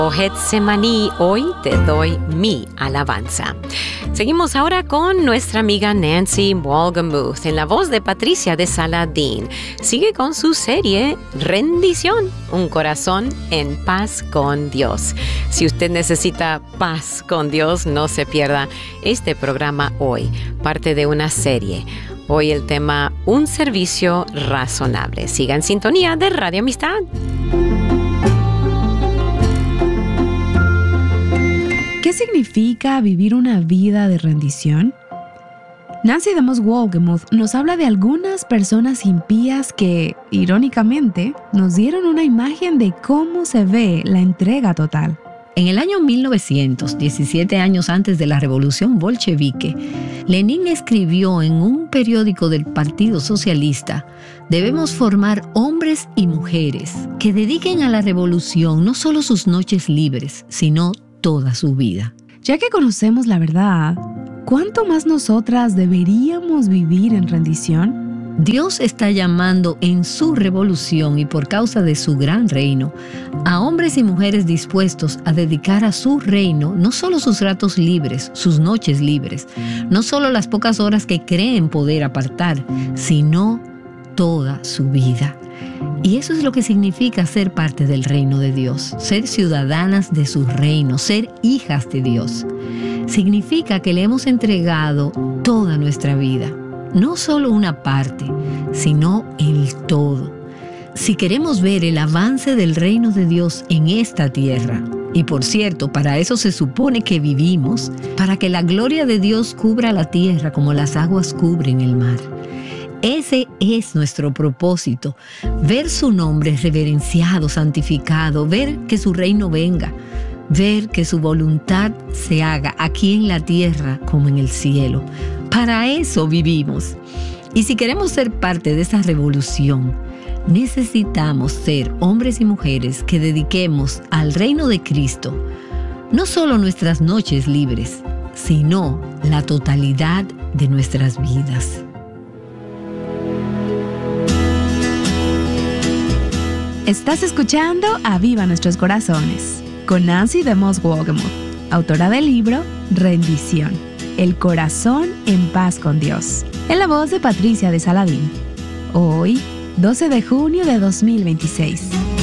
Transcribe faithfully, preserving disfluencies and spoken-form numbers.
Oh Getsemaní, hoy te doy mi alabanza. Seguimos ahora con nuestra amiga Nancy Wolgemuth en la voz de Patricia de Saladín. Sigue con su serie Rendición, un corazón en paz con Dios. Si usted necesita paz con Dios, no se pierda este programa hoy, parte de una serie. Hoy el tema, un servicio razonable. Siga en sintonía de Radio Amistad. ¿Qué significa vivir una vida de rendición? Nancy DeMoss Wolgemuth nos habla de algunas personas impías que, irónicamente, nos dieron una imagen de cómo se ve la entrega total. En el año mil novecientos, diecisiete años antes de la Revolución Bolchevique, Lenin escribió en un periódico del Partido Socialista: debemos formar hombres y mujeres que dediquen a la revolución no solo sus noches libres, sino toda su vida. Ya que conocemos la verdad, ¿cuánto más nosotras deberíamos vivir en rendición? Dios está llamando en su revolución y por causa de su gran reino a hombres y mujeres dispuestos a dedicar a su reino no solo sus ratos libres, sus noches libres, no solo las pocas horas que creen poder apartar, sino toda su vida. Y eso es lo que significa ser parte del reino de Dios, ser ciudadanas de su reino, ser hijas de Dios. Significa que le hemos entregado toda nuestra vida, no solo una parte, sino el todo. Si queremos ver el avance del reino de Dios en esta tierra, y por cierto, para eso se supone que vivimos, para que la gloria de Dios cubra la tierra como las aguas cubren el mar. Ese es nuestro propósito, ver su nombre reverenciado, santificado, ver que su reino venga, ver que su voluntad se haga aquí en la tierra como en el cielo. Para eso vivimos. Y si queremos ser parte de esa revolución, necesitamos ser hombres y mujeres que dediquemos al reino de Cristo no solo nuestras noches libres, sino la totalidad de nuestras vidas. Estás escuchando Aviva Nuestros Corazones con Nancy DeMoss Wolgemuth, autora del libro Rendición, el corazón en paz con Dios, en la voz de Patricia de Saladín. Hoy, doce de junio de dos mil veintiséis.